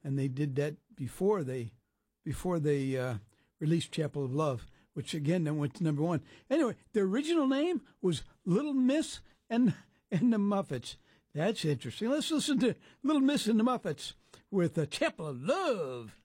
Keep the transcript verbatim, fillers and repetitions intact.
and they did that before they before they uh, released Chapel of Love, which again then went to number one. Anyway, the original name was Little Miss and and the Muppets. That's interesting. Let's listen to Little Miss and the Muppets with uh, Chapel of Love.